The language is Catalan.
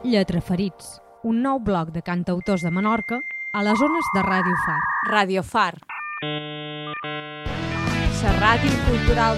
Lletraferits, un nou bloc de cantautors de Menorca a les ones de Ràdio Far. Ràdio Far. La ràdio cultural